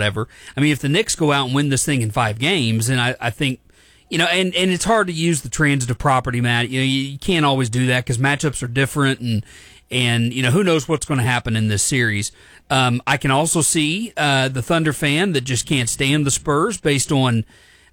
whatever. I mean, if the Knicks go out and win this thing in 5 games, then I think, and it's hard to use the transitive property, Matt. You can't always do that because matchups are different, and who knows what's going to happen in this series. I can also see the Thunder fan that just can't stand the Spurs based on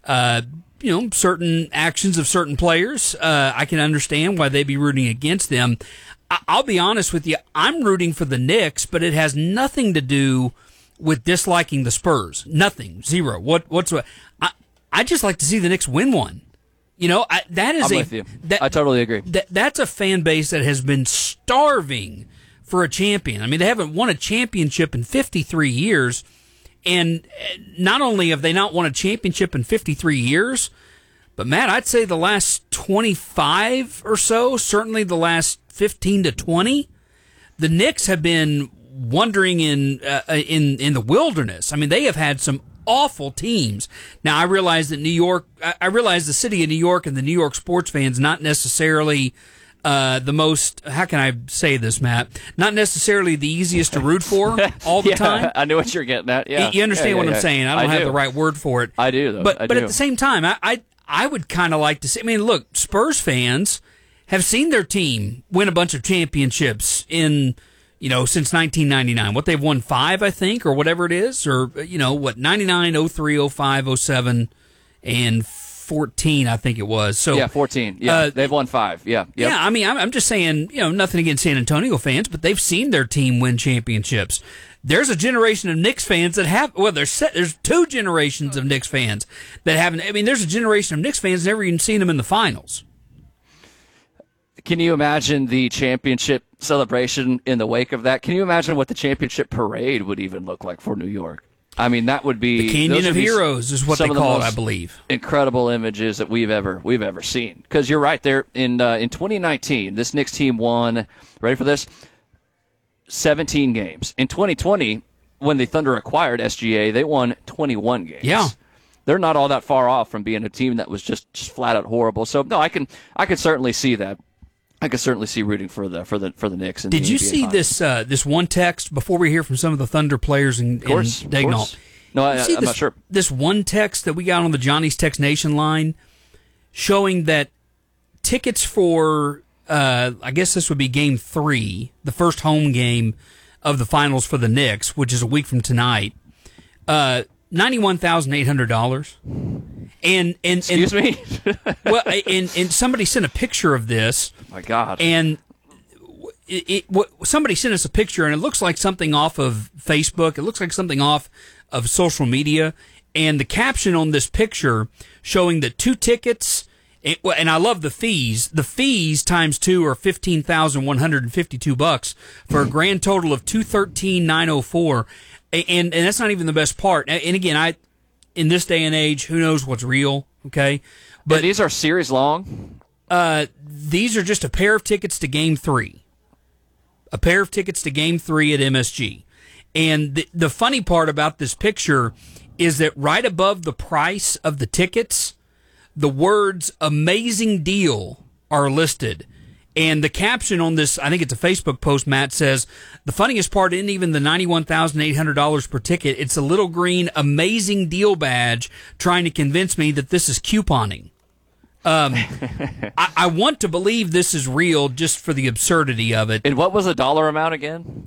certain actions of certain players. I can understand why they'd be rooting against them. I'll be honest with you, I'm rooting for the Knicks, but it has nothing to do with disliking the Spurs. Nothing. Zero. Whatsoever. I just like to see the Knicks win one. That is I'm with you. I totally agree. That's a fan base that has been starving for a champion. I mean, they haven't won a championship in 53 years, and not only have they not won a championship in 53 years, but Matt, I'd say the last 25 or so, certainly the last 15 to 20, the Knicks have been wandering in the wilderness. I mean, they have had some awful teams. Now, I realize that I realize the city of New York and the New York sports fans not necessarily the most, how can I say this, Matt? Not necessarily the easiest to root for all the time. I knew what you're getting at. Yeah, you understand what I'm saying? I don't have the right word for it. I do, though. But at the same time, I would kind of like to see. I mean, look, Spurs fans have seen their team win a bunch of championships in, since 1999. What, they've won 5, I think, or whatever it is, or 99, 03, 05, 07, and 14, I think it was. So 14. Yeah, they've won 5. Yeah. Yep. Yeah, I mean, I'm just saying, nothing against San Antonio fans, but they've seen their team win championships. There's a generation of Knicks fans that have, there's 2 generations of Knicks fans that haven't, I mean, there's a generation of Knicks fans never even seen them in the finals. Can you imagine the championship celebration in the wake of that? Can you imagine what the championship parade would even look like for New York? I mean, that would be the Canyon of Heroes is what they call it, I believe. Incredible images that we've ever seen. Because you're right, there in 2019, this Knicks team won. Ready for this? 17 games. In 2020, when the Thunder acquired SGA, they won 21 games. Yeah. They're not all that far off from being a team that was just flat out horrible. So no, I can certainly see that. I could certainly see rooting for the Knicks. Did you see this one text before we hear from some of the Thunder players in Dagnall? No, I'm not sure. This one text that we got on the Johnny's Text Nation line showing that tickets for, I guess this would be Game 3, the first home game of the finals for the Knicks, which is a week from tonight, $91,800. And excuse me. Well, and somebody sent a picture of this. Oh my God. And somebody sent us a picture, and it looks like something off of Facebook. It looks like something off of social media. And the caption on this picture showing that 2 tickets, and I love the fees. The fees times 2 are $15,152 for a grand total of $213,904. And that's not even the best part. And again, in this day and age, who knows what's real? Okay, but these are series long. These are just a pair of tickets to Game 3. A pair of tickets to Game 3 at MSG. And the funny part about this picture is that right above the price of the tickets, the words "amazing deal" are listed. And the caption on this, I think it's a Facebook post, Matt, says, the funniest part isn't even the $91,800 per ticket. It's a little green amazing deal badge trying to convince me that this is couponing. I want to believe this is real just for the absurdity of it. And what was the dollar amount again?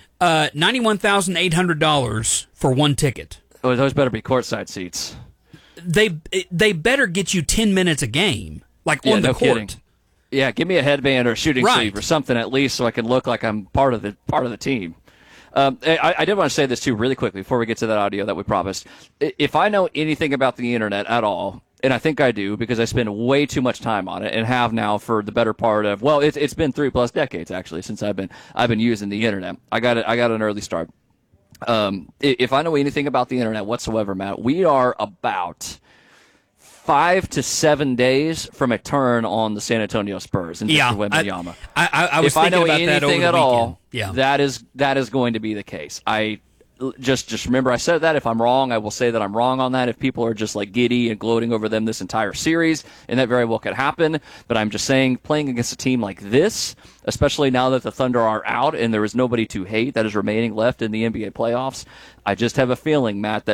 $91,800 for one ticket. Oh, those better be courtside seats. They better get you 10 minutes a game, on the court. Kidding. Yeah, give me a headband or a shooting sleeve or something at least, so I can look like I'm part of the team. I did want to say this too really quickly before we get to that audio that we promised. If I know anything about the internet at all, and I think I do because I spend way too much time on it and have now for the better part of it's been 3+ decades actually since I've been using the internet. I got an early start. If I know anything about the internet whatsoever, Matt, we are about 5 to 7 days from a turn on the San Antonio Spurs in Victor Wembanyama. I was thinking about that over the weekend. If I know anything at all, that is going to be the case. I just remember I said that. If I'm wrong, I will say that I'm wrong on that. If people are just giddy and gloating over them this entire series, and that very well could happen. But I'm just saying, playing against a team like this, especially now that the Thunder are out and there is nobody to hate that is remaining left in the NBA playoffs, I just have a feeling, Matt, that